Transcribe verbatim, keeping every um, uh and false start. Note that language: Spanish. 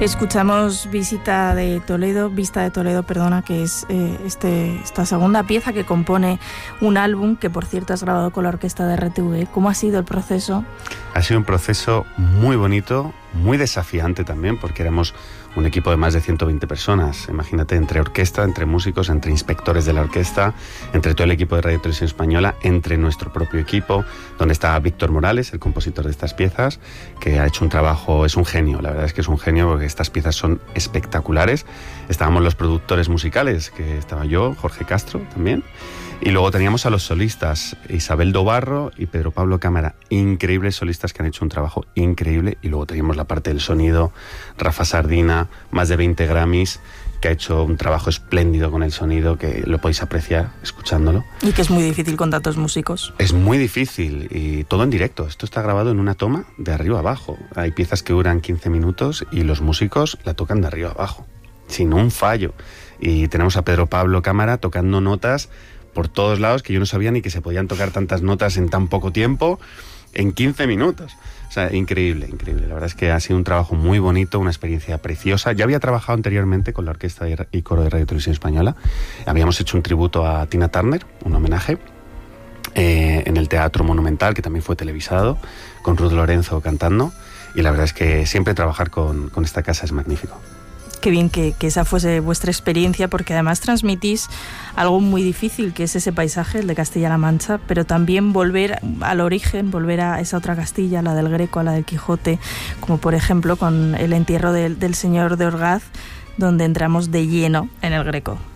Escuchamos Visita de Toledo, Vista de Toledo, perdona, que es eh, este, esta segunda pieza que compone un álbum que, por cierto, has grabado con la orquesta de R T V. ¿Cómo ha sido el proceso? Ha sido un proceso muy bonito, muy desafiante también, porque éramos un equipo de más de ciento veinte personas. Imagínate, entre orquesta, entre músicos, entre inspectores de la orquesta, entre todo el equipo de Radio Televisión Española, entre nuestro propio equipo, donde está Víctor Morales, el compositor de estas piezas, que ha hecho un trabajo, es un genio, la verdad es que es un genio, porque estas piezas son espectaculares. Estábamos los productores musicales, que estaba yo, Jorge Castro también, y luego teníamos a los solistas, Isabel Dobarro y Pedro Pablo Cámara, increíbles solistas que han hecho un trabajo increíble, y luego teníamos la parte del sonido, Rafa Sardina, más de veinte Grammys, que ha hecho un trabajo espléndido con el sonido, que lo podéis apreciar escuchándolo. Y que es muy difícil con tantos músicos. Es muy difícil, y todo en directo. Esto está grabado en una toma de arriba a abajo. Hay piezas que duran quince minutos y los músicos la tocan de arriba a abajo, sin un fallo. Y tenemos a Pedro Pablo Cámara tocando notas por todos lados, que yo no sabía ni que se podían tocar tantas notas en tan poco tiempo, en quince minutos. O sea, increíble, increíble. La verdad es que ha sido un trabajo muy bonito, una experiencia preciosa. Ya había trabajado anteriormente con la orquesta y coro de Radio Televisión Española. Habíamos hecho un tributo a Tina Turner, un homenaje, eh, en el Teatro Monumental, que también fue televisado, con Ruth Lorenzo cantando. Y la verdad es que siempre trabajar con, con esta casa es magnífico. Qué bien que, que esa fuese vuestra experiencia, porque además transmitís algo muy difícil, que es ese paisaje, el de Castilla-La Mancha, pero también volver al origen, volver a esa otra Castilla, la del Greco, a la del Quijote, como por ejemplo con el entierro del, del señor de Orgaz, donde entramos de lleno en el Greco.